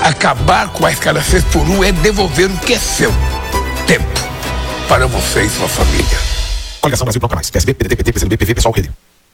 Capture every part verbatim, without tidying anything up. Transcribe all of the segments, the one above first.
Acabar com a escassez por um é devolver o que é seu. Tempo. Para você e sua família. Coligação Brasil Bloco Mais. P S B, P D T, P T, P C D B, P V, Pessoal, Rede.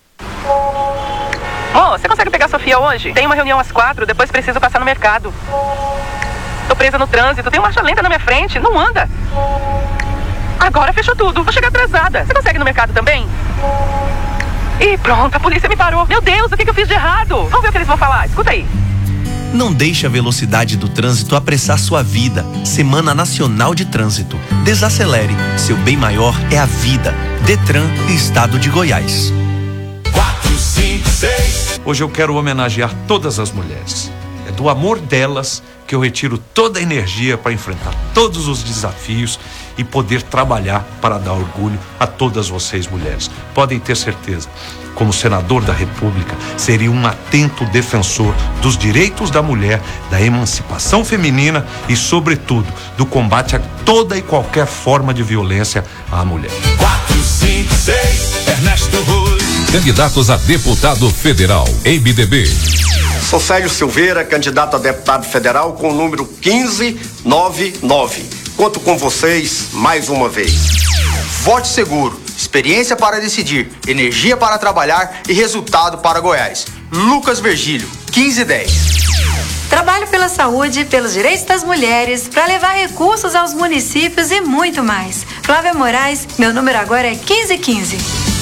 Ô, você consegue pegar a Sofia hoje? Tem uma reunião às quatro, depois preciso passar no mercado. Tô presa no trânsito, tem marcha lenta na minha frente, não anda. Agora fechou tudo, vou chegar atrasada. Você consegue ir no mercado também? Ih, pronto, a polícia me parou. Meu Deus, o que, que eu fiz de errado? Vamos ver o que eles vão falar, escuta aí. Não deixe a velocidade do trânsito apressar sua vida. Semana Nacional de Trânsito. Desacelere. Seu bem maior é a vida. Detran e Estado de Goiás. quatro, cinco, seis. Hoje eu quero homenagear todas as mulheres. É do amor delas que eu retiro toda a energia para enfrentar todos os desafios e poder trabalhar para dar orgulho a todas vocês, mulheres. Podem ter certeza. Como senador da República, seria um atento defensor dos direitos da mulher, da emancipação feminina e, sobretudo, do combate a toda e qualquer forma de violência à mulher. quatro, cinco, seis, Ernesto Ruz. Candidatos a deputado federal, M D B. Sou Sérgio Silveira, candidato a deputado federal com o número quinze noventa e nove. Conto com vocês mais uma vez. Vote seguro, experiência para decidir, energia para trabalhar e resultado para Goiás. Lucas Virgílio, quinze dez. Trabalho pela saúde, pelos direitos das mulheres, para levar recursos aos municípios e muito mais. Flávia Moraes, meu número agora é quinze quinze.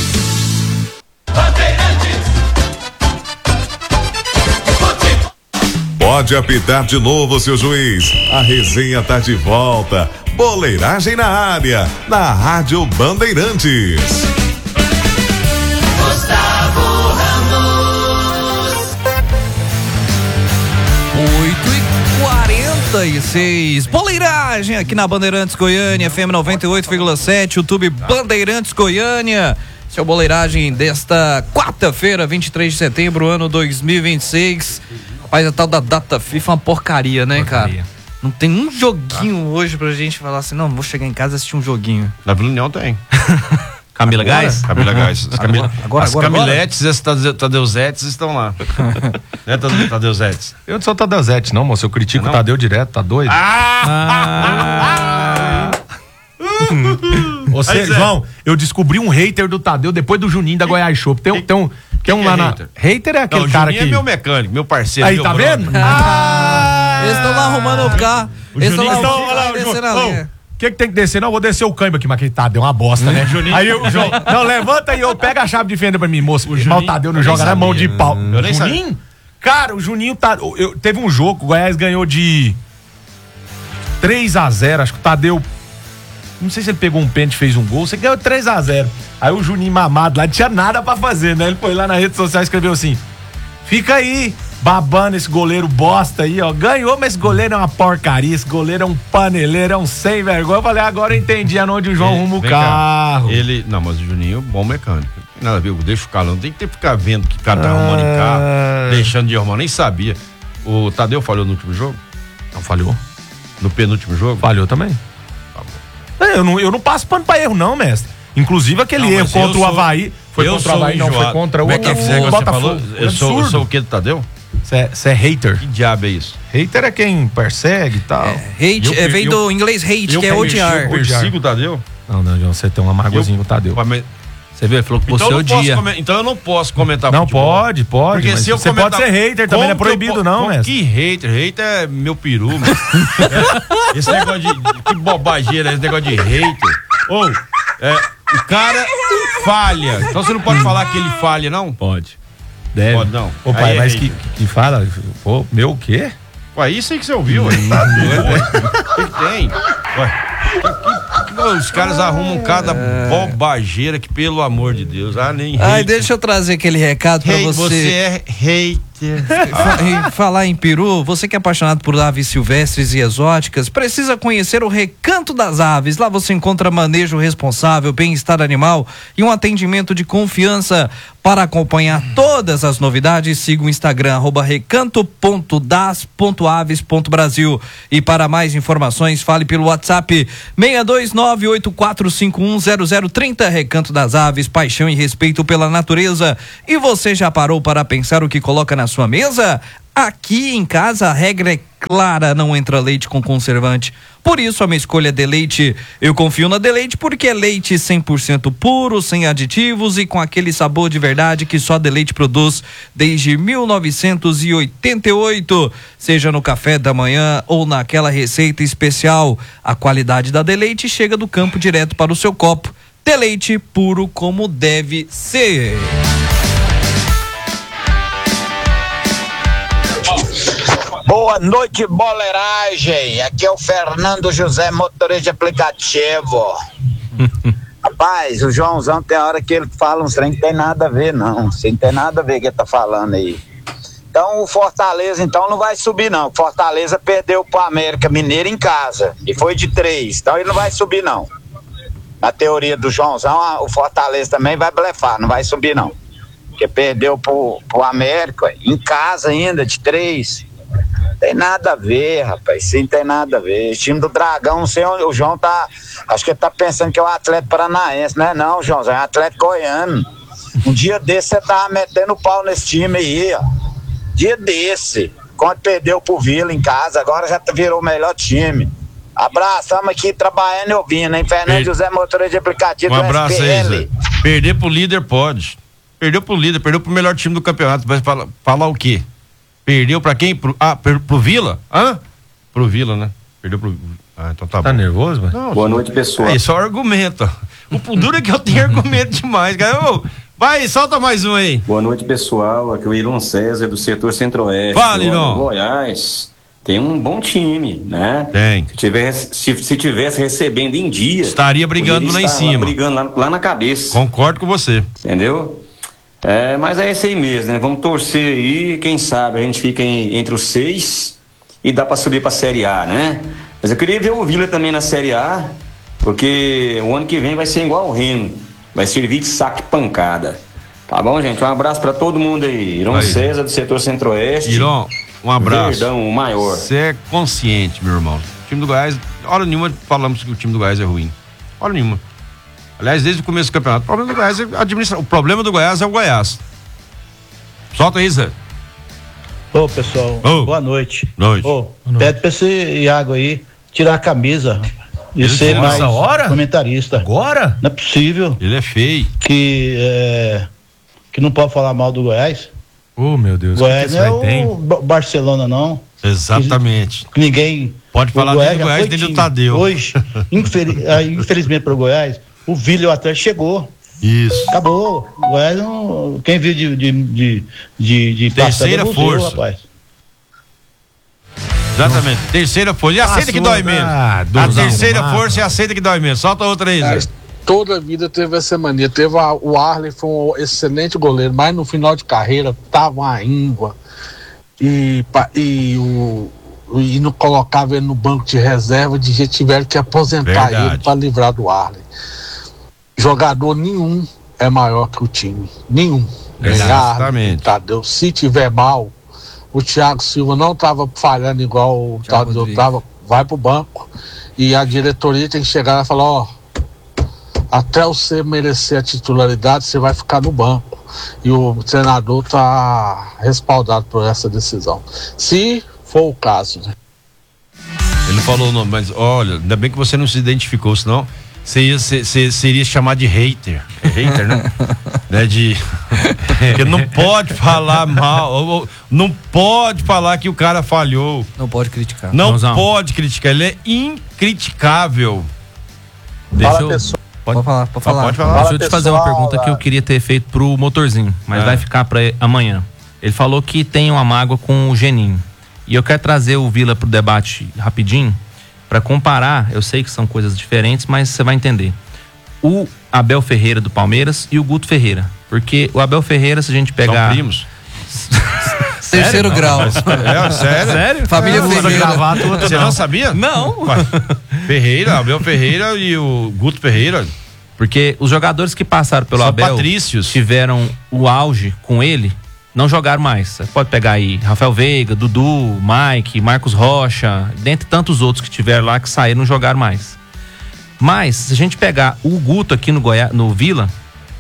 Pode apitar de novo, seu juiz. A resenha tá de volta. Boleiragem na área, na Rádio Bandeirantes. Gustavo Ramos. oito e quarenta e seis. Boleiragem aqui na Bandeirantes Goiânia, F M noventa e oito vírgula sete, YouTube Bandeirantes Goiânia. Seu Boleiragem desta quarta-feira, vinte e três de setembro, ano dois mil e vinte e seis. Rapaz, a tal da data FIFA é uma porcaria, né, porcaria. cara? Não tem um joguinho ah. hoje pra gente falar assim, não, vou chegar em casa e assistir um joguinho. Na Vila União tem. Camila agora? Gás? Camila Gás. As, Camila, agora, agora, as agora, Camiletes e as Tadeuzetes estão lá. Né, Tadeuzetes? Eu não sou Tadeuzete, não, moço. Eu critico o Tadeu direto, tá doido? Ah! ah. Você, João, eu descobri um hater do Tadeu depois do Juninho da Goiás Shop. Tem um, tem um, tem um lá na. Hater? hater é aquele não, cara que. é meu mecânico, meu parceiro. Aí, meu tá brother. vendo? Ah! Eles estão lá arrumando o carro. O Eles estão lá descendo a linha. O que, que tem que descer? Não, eu vou descer o câmbio aqui, mas que tá, deu uma bosta, né? Juninho. Aí o João, não, levanta aí, eu pego a chave de fenda pra mim, moço. O Juninho, Tadeu não joga na mão de pau. Eu nem Juninho? Sabia. Cara, o Juninho tá. Eu, teve um jogo, o Goiás ganhou de três a zero, acho que o Tadeu. Não sei se ele pegou um pênalti e fez um gol, você ganhou três a zero. Aí o Juninho mamado lá, não tinha nada pra fazer, né? Ele foi lá na rede social e escreveu assim: fica aí, babando esse goleiro bosta aí, ó. Ganhou, mas esse goleiro é uma porcaria, esse goleiro é um paneleiro, é um sem vergonha. Eu falei, agora eu entendi aonde o João ele, arruma o carro. Cá, ele, não, mas o Juninho, bom mecânico. Nada a ver, deixa o carro, não tem que ter que ficar vendo que o cara tá arrumando em carro, deixando de arrumar, nem sabia. O Tadeu falhou no último jogo? Não, falhou. No penúltimo jogo? Falhou também. Eu não, eu não passo pano pra erro, não, mestre. Inclusive aquele não, erro contra o Havaí. Foi contra o Havaí, não, foi contra o, é que é o Botafogo. Eu sou, eu sou o que do Tadeu? Você é, é hater. Que diabo é isso? Hater é quem persegue e tal. É, hate, eu, é, vem eu, do inglês hate, eu, que é odiar. Eu persigo o Tadeu? Não, não, João, você tem um amargozinho com o Tadeu. Você viu, ele falou que então você odia. Come, então eu não posso comentar Não, futebol. pode, pode. Porque se eu você comentar, pode ser hater também, não é proibido não, mestre. Que hater? Hater é meu peru, mano. é, esse negócio de... Que bobageira, esse negócio de hater. Ou, oh, é, o cara falha. Então você não pode falar que ele falha, não? Pode. Deve. Pode não. Ô pai, é mas que, que fala? Pô, meu o quê? Ué, isso aí que você ouviu, ué. Tá doido, o que tem? Ué. Que, que, os caras arrumam cada é... bobageira que, pelo amor de Deus, ah, nem hater. Ai, deixa eu trazer aquele recado pra hey, você. Você é hater. Ah. Falar em peru, você que é apaixonado por aves silvestres e exóticas, precisa conhecer o Recanto das Aves. Lá você encontra manejo responsável, bem-estar animal e um atendimento de confiança. Para acompanhar todas as novidades, siga o Instagram, arroba recanto ponto das ponto aves ponto brasil. E para mais informações, fale pelo WhatsApp seis dois nove oito quatro cinco um zero zero três zero. Recanto das Aves, paixão e respeito pela natureza. E você já parou para pensar o que coloca na sua mesa? Aqui em casa a regra é clara, não entra leite com conservante. Por isso a minha escolha é Deleite. Eu confio na Deleite porque é leite cem por cento puro, sem aditivos e com aquele sabor de verdade que só a Deleite produz desde mil novecentos e oitenta e oito. Seja no café da manhã ou naquela receita especial, a qualidade da Deleite chega do campo direto para o seu copo. Deleite puro como deve ser. Boa noite, boleiragem. Aqui é o Fernando José, motorista de aplicativo. Rapaz, o Joãozão tem hora que ele fala uns trem que tem nada a ver, não. Sem tem nada a ver que ele tá falando aí. Então o Fortaleza então não vai subir, não. O Fortaleza perdeu pro América Mineiro em casa e foi de três. Então ele não vai subir, não. Na teoria do Joãozão, o Fortaleza também vai blefar, não vai subir, não. Porque perdeu pro, pro América em casa ainda, de três. Tem nada a ver, rapaz, sim, tem nada a ver. Esse time do Dragão, não sei onde, o João tá, acho que ele tá pensando que é o Atlético Paranaense, não é não, João, é o Atlético Goiano. Um dia desse você tava metendo pau nesse time aí, ó. Dia desse, quando perdeu pro Vila em casa, agora já virou o melhor time. Abraço, estamos aqui trabalhando e ouvindo, hein, Fernando per... José, motorista de aplicativo. Um abraço aí, Zé. Perder pro líder pode. Perdeu pro líder, perdeu pro melhor time do campeonato, vai falar, falar o quê? Perdeu pra quem? Pro, ah, pro, pro Vila? Hã? Pro Vila, né? Perdeu pro... Ah, então tá, tá bom. Nervoso, mano? Não, boa noite, pessoal. É só argumento. O duro é que eu tenho argumento demais, cara. Ô, vai, solta mais um aí. Boa noite, pessoal. Aqui é o Irão César, do setor Centro-Oeste. Fala, Irão. Goiás tem um bom time, né? Tem. Se tivesse, se, se tivesse recebendo em dia... Estaria brigando lá em cima. Brigando lá, lá na cabeça. Concordo com você. Entendeu? É, mas é esse aí mesmo, né? Vamos torcer aí, quem sabe a gente fica em, entre os seis e dá pra subir pra Série A, né? Mas eu queria ver o Vila também na Série A, porque o ano que vem vai ser igual ao Remo, vai servir de saque pancada. Tá bom, gente? Um abraço pra todo mundo aí. Irão César, do setor Centro-Oeste. Irão, um abraço. Verdão, o maior. Você é consciente, meu irmão. O time do Goiás, hora nenhuma falamos que o time do Goiás é ruim. Hora nenhuma. Aliás, desde o começo do campeonato, o problema do Goiás é administrar. O problema do Goiás é o Goiás. Solta aí, Zé. Ô, pessoal, Ô. boa noite. Noite. Ô, pede pra esse Iago aí tirar a camisa e Ele ser tem mais essa hora? comentarista. Agora? Não é possível. Ele é feio. Que, é, que não pode falar mal do Goiás. Oh, meu Deus. Goiás que não é que tem? o Ba- Barcelona, não. Exatamente. Que ninguém... Pode falar o dentro do já Goiás, foi dentro do time. Tadeu. Hoje, infeli- ah, infelizmente para o Goiás, o Vila e o Atlético chegou. Isso. Acabou. O Goiás não... Quem viu de, de, de, de, de Terceira passada, força. voltou, rapaz. Exatamente. Terceira força. E aceita Ah, que sua- dói menos. ah, a dos terceira arrumados. força e aceita que dói menos. Solta outra aí, Zé. Toda a vida teve essa mania. Teve a, o Arley foi um excelente goleiro, mas no final de carreira tava uma íngua. E, pa- e, o, e não colocava ele no banco de reserva, de jeito que tiveram que aposentar Verdade. ele para livrar do Arley. Jogador nenhum é maior que o time. Nenhum. Exatamente. Tadeu. Se tiver mal, o Thiago Silva não estava falhando igual o Tadeu estava, vai pro banco. E a diretoria tem que chegar lá e falar, ó, até você merecer a titularidade, você vai ficar no banco. E o treinador tá respaldado por essa decisão. Se for o caso, né? Ele não falou o nome, mas olha, ainda bem que você não se identificou, senão você ia, você, você, você iria chamar de hater. É hater, né? né? De. Porque não pode falar mal, ou- ou- não pode falar que o cara falhou. Não pode criticar. Não Joãozão. pode criticar, ele é incriticável. Deixa eu... Pode falar, pode falar. Pode falar. Deixa eu te fazer uma pergunta que eu queria ter feito pro Motorzinho, mas É. vai ficar pra amanhã. Ele falou que tem uma mágoa com o Geninho. E eu quero trazer o Vila pro debate rapidinho, pra comparar, eu sei que são coisas diferentes, mas você vai entender. O Abel Ferreira do Palmeiras e o Guto Ferreira. Porque o Abel Ferreira, se a gente pegar... São primos. Terceiro Não, grau. mas- é, sério? Sério? Família Uma Ferreira. gravata, outra Você não sabia? Não. Ué, Ferreira, Abel Ferreira e o Guto Ferreira. Porque os jogadores que passaram pelo São Abel patrícios. tiveram o auge com ele, não jogaram mais. Você pode pegar aí Rafael Veiga, Dudu, Mike, Marcos Rocha, dentre tantos outros que tiveram lá que saíram, não jogaram mais. Mas, se a gente pegar o Guto aqui no, Goiá, no Vila,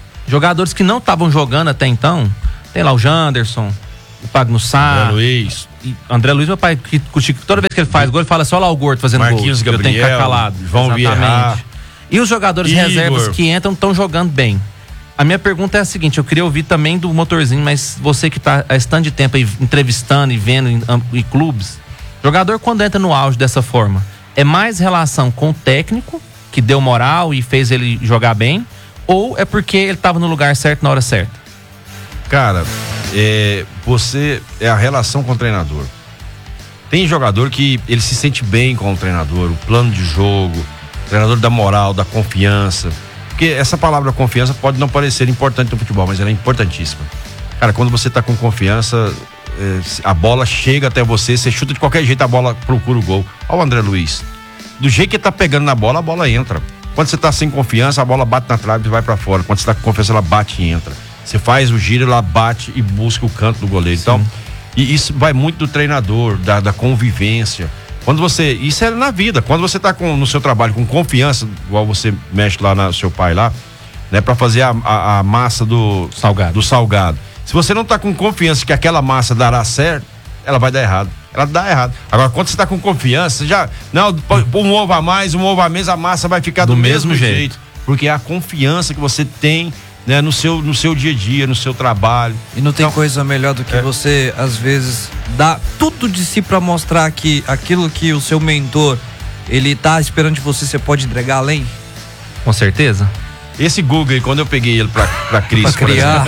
jogadores que não estavam jogando até então, tem lá o Janderson, o Pagno Sá, Zé Luiz. e André Luiz, meu pai, que, que toda vez que ele faz gol, ele fala só lá o Gordo fazendo Marquinhos gol. Gabriel, eu tenho que ficar calado. João Vieira. E os jogadores Igor. reservas que entram estão jogando bem. A minha pergunta é a seguinte, eu queria ouvir também do Motorzinho, mas você que está há esse tanto de tempo aí entrevistando e vendo em, em clubes, jogador quando entra no auge dessa forma, é mais relação com o técnico, que deu moral e fez ele jogar bem, ou é porque ele estava no lugar certo na hora certa? Cara, é, você é a relação com o treinador. Tem jogador que ele se sente bem com o treinador, o plano de jogo, o treinador da moral, da confiança. Porque essa palavra confiança pode não parecer importante no futebol, mas ela é importantíssima. Cara, quando você tá com confiança, é, a bola chega até você, você chuta de qualquer jeito, a bola procura o gol. Olha o André Luiz. Do jeito que ele tá pegando na bola, a bola entra. Quando você tá sem confiança, a bola bate na trave e vai para fora. Quando você tá com confiança, ela bate e entra. Você faz o giro, ela bate e busca o canto do goleiro. Sim. Então, e isso vai muito do treinador, da, da convivência. Quando você, isso é na vida, quando você tá com, no seu trabalho com confiança, igual você mexe lá no seu pai lá, né, para fazer a, a, a massa do salgado. do salgado. Se você não tá com confiança que aquela massa dará certo, ela vai dar errado. Ela dá errado. Agora, quando você tá com confiança, já, não, um ovo a mais, um ovo a menos, a massa vai ficar do, do mesmo, mesmo jeito. jeito. Porque é a confiança que você tem, né, no seu, no seu dia a dia, no seu trabalho. E não tem então, coisa melhor do que é. você, às vezes, dar tudo de si pra mostrar que aquilo que o seu mentor, ele tá esperando de você, você pode entregar além? Com certeza. Esse Google aí, quando eu peguei ele pra, pra Cris, pra criar.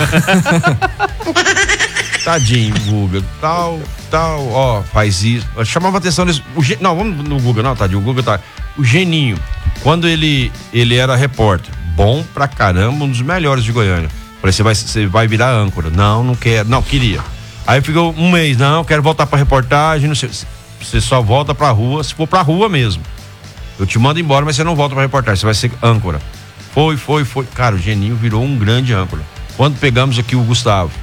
Tadinho, Google, tal, tal, ó, faz isso. Eu chamava atenção nisso. O Gen... Não, vamos no Google, não, tadinho. O Google tá. O Geninho, quando ele, ele era repórter, bom pra caramba, um dos melhores de Goiânia. Falei, você vai, você vai virar âncora. Não, não quero. Não, queria. Aí ficou um mês, não, quero voltar pra reportagem, não sei. Você só volta pra rua, se for pra rua mesmo. Eu te mando embora, mas você não volta pra reportagem, você vai ser âncora. Foi, foi, foi. Cara, o Geninho virou um grande âncora. Quando pegamos aqui o Gustavo,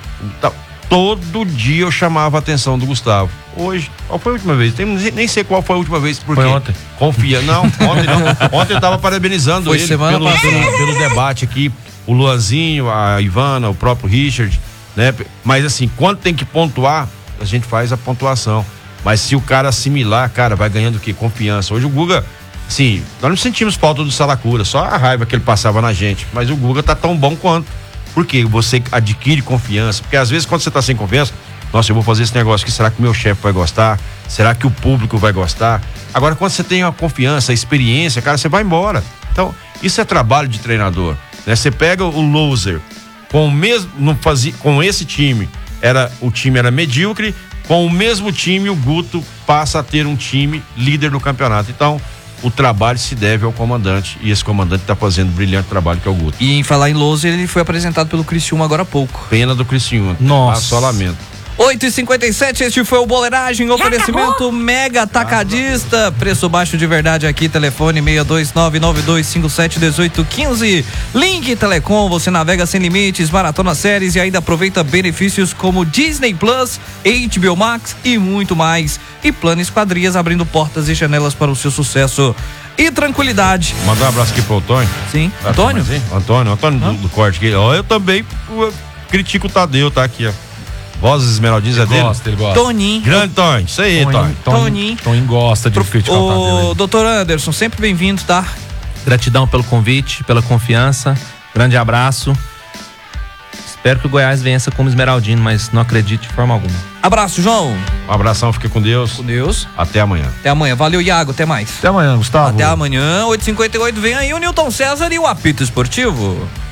todo dia eu chamava a atenção do Gustavo. Hoje, qual foi a última vez? Tem, nem sei qual foi a última vez, porque foi ontem. Confia, não, ontem não. Ontem eu tava parabenizando foi ele semana pelo, pelo, pelo debate aqui, o Luanzinho, a Ivana, o próprio Richard, né? Mas assim, quando tem que pontuar, a gente faz a pontuação. Mas se o cara assimilar, cara, vai ganhando o quê? Confiança. Hoje o Guga, sim, nós não sentimos falta do Saracura, só a raiva que ele passava na gente, mas o Guga tá tão bom quanto. Porque você adquire confiança, porque às vezes quando você tá sem confiança, nossa, eu vou fazer esse negócio aqui, será que o meu chefe vai gostar? Será que o público vai gostar? Agora, quando você tem a confiança, a experiência, cara, você vai embora. Então, isso é trabalho de treinador, né? Você pega o loser, com o mesmo, não fazia, com esse time, era, o time era medíocre, com o mesmo time o Guto passa a ter um time líder do campeonato. Então, o trabalho se deve ao comandante, e esse comandante está fazendo um brilhante trabalho, que é o Guto. E em falar em loser, ele foi apresentado pelo Criciúma agora há pouco. Pena do Criciúma. Nossa. Ah, só lamento. oito e cinquenta e sete, este foi o Boleiragem, oferecimento Mega Atacadista, preço baixo de verdade aqui, telefone seis dois nove nove dois cinco sete um oito um cinco, Link Telecom, você navega sem limites, maratona séries e ainda aproveita benefícios como Disney Plus, H B O Max e muito mais, e Plano Esquadrias abrindo portas e janelas para o seu sucesso e tranquilidade. Mandar um abraço aqui pro Antônio. Sim, ah, Antônio? Antônio, Antônio do, do corte aqui, ó, eu também eu critico o Tadeu, tá aqui, ó. Vozes Esmeraldinhas é dele? Gosta, ele gosta. Toninho. Grande Toninho, isso aí, Toninho. Toninho. Toninho gosta de criticar o Tadeu. Ô, doutor Anderson, sempre bem-vindo, tá? Gratidão pelo convite, pela confiança. Grande abraço. Espero que o Goiás vença como Esmeraldino, mas não acredito de forma alguma. Abraço, João. Um abração, fique com Deus. Com Deus. Até amanhã. Até amanhã. Valeu, Iago. Até mais. Até amanhã, Gustavo. Até amanhã, oito e cinquenta e oito. Vem aí o Newton César e o apito esportivo.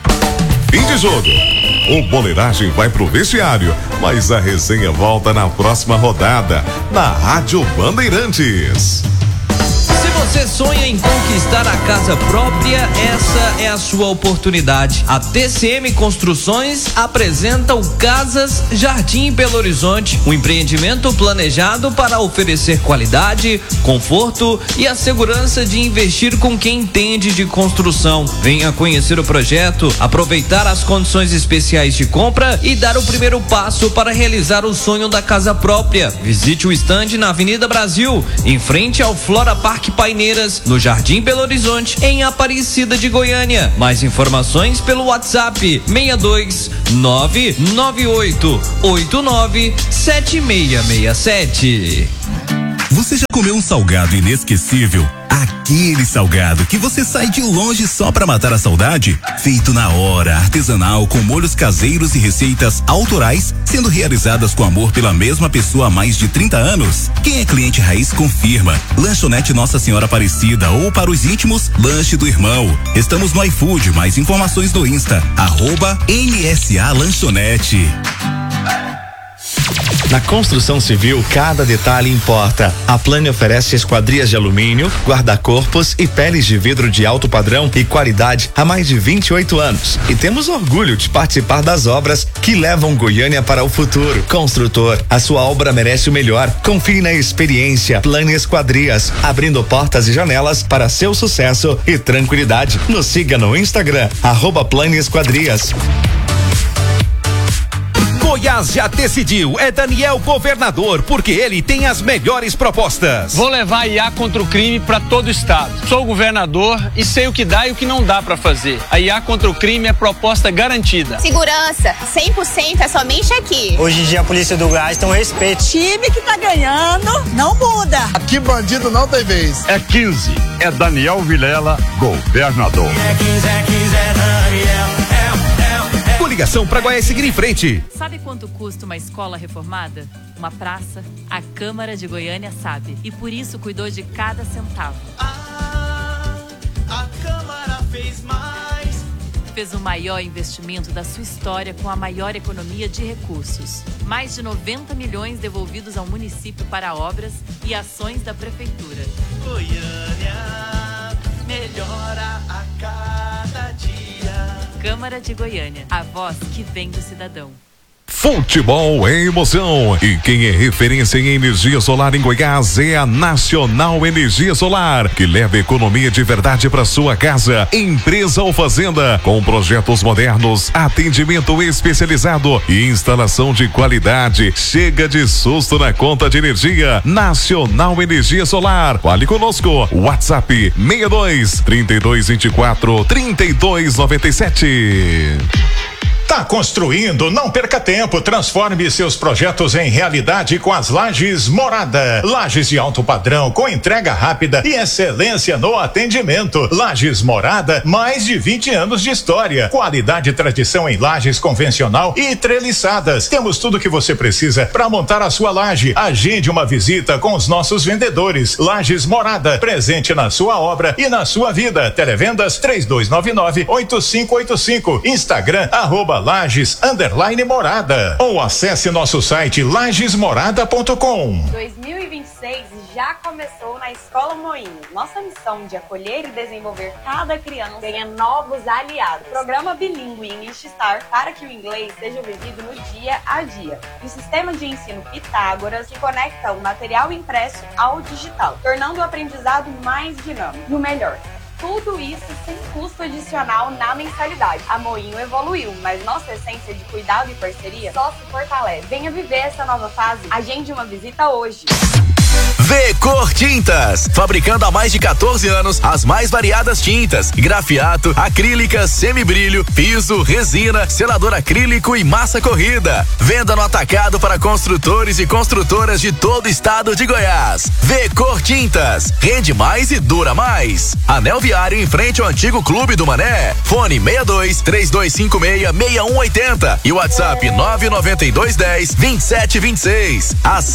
Fim de jogo. O Boleiragem vai pro vestiário, mas a resenha volta na próxima rodada, na Rádio Bandeirantes. Se você sonha em conquistar a casa própria, essa é a sua oportunidade. A T C M Construções apresenta o Casas Jardim Belo Horizonte, um empreendimento planejado para oferecer qualidade, conforto e a segurança de investir com quem entende de construção. Venha conhecer o projeto, aproveitar as condições especiais de compra e dar o primeiro passo para realizar o sonho da casa própria. Visite o estande na Avenida Brasil, em frente ao Flora Park Painel Paineiras, no Jardim Belo Horizonte, em Aparecida de Goiânia. Mais informações pelo WhatsApp seis dois nove nove oito oito nove sete seis seis sete. Você já comeu um salgado inesquecível? Aquele salgado que você sai de longe só pra matar a saudade? Feito na hora, artesanal, com molhos caseiros e receitas autorais, sendo realizadas com amor pela mesma pessoa há mais de trinta anos. Quem é cliente raiz confirma. Lanchonete Nossa Senhora Aparecida, ou para os íntimos, Lanche do Irmão. Estamos no iFood, mais informações no Insta, arroba N S A Lanchonete. Na construção civil, cada detalhe importa. A Plane oferece esquadrias de alumínio, guarda-corpos e peles de vidro de alto padrão e qualidade há mais de vinte e oito anos. E temos orgulho de participar das obras que levam Goiânia para o futuro. Construtor, a sua obra merece o melhor. Confie na experiência Plane Esquadrias, abrindo portas e janelas para seu sucesso e tranquilidade. Nos siga no Instagram, arroba Plane Esquadrias. Goiás já decidiu, é Daniel governador, porque ele tem as melhores propostas. Vou levar a I A contra o crime para todo o estado. Sou governador e sei o que dá e o que não dá para fazer. A I A contra o crime é proposta garantida. Segurança, cem por cento é somente aqui. Hoje em dia a polícia do Goiás tem um respeito. Time que tá ganhando não muda. Aqui bandido não tem vez. É quinze, é Daniel Vilela, governador. É quinze, é quinze, é Daniel. Coligação para Goiás seguir em frente. Sabe quanto custa uma escola reformada? Uma praça? A Câmara de Goiânia sabe. E por isso cuidou de cada centavo. Ah, a Câmara fez mais. Fez o maior investimento da sua história com a maior economia de recursos. Mais de noventa milhões devolvidos ao município para obras e ações da prefeitura. Goiânia melhora a cada dia. Câmara de Goiânia, a voz que vem do cidadão. Futebol é emoção e quem é referência em energia solar em Goiás é a Nacional Energia Solar, que leva economia de verdade para sua casa. Empresa ou fazenda, com projetos modernos, atendimento especializado e instalação de qualidade. Chega de susto na conta de energia. Nacional Energia Solar. Fale conosco. WhatsApp seis dois, trinta e dois, vinte e quatro, trinta e dois, noventa e sete. Tá construindo? Não perca tempo. Transforme seus projetos em realidade com as Lajes Morada. Lajes de alto padrão, com entrega rápida e excelência no atendimento. Lajes Morada, mais de vinte anos de história. Qualidade e tradição em lajes convencional e treliçadas. Temos tudo que você precisa para montar a sua laje. Agende uma visita com os nossos vendedores. Lajes Morada, presente na sua obra e na sua vida. Televendas três dois nove nove, oito cinco oito cinco. Instagram, arroba Lages underline Morada, ou acesse nosso site lages morada ponto com. dois mil e vinte e seis já começou na Escola Moinho. Nossa missão de acolher e desenvolver cada criança ganha novos aliados. Programa bilíngue English Star para que o inglês seja vivido no dia a dia. E o sistema de ensino Pitágoras, que conecta o material impresso ao digital, tornando o aprendizado mais dinâmico. E o melhor, tudo isso sem custo adicional na mensalidade. A Moinho evoluiu, mas nossa essência de cuidado e parceria só se fortalece. Venha viver essa nova fase. Agende uma visita hoje. V-Cor Tintas, fabricando há mais de quatorze anos as mais variadas tintas, grafiato, acrílicas, semibrilho, piso, resina, selador acrílico e massa corrida. Venda no atacado para construtores e construtoras de todo o estado de Goiás. V-Cor Tintas, rende mais e dura mais. Anel Viário em frente ao antigo Clube do Mané. Fone seis dois, três dois cinco seis, seis um oito zero e WhatsApp nove nove dois um zero, vinte e sete vinte e seis. Acesse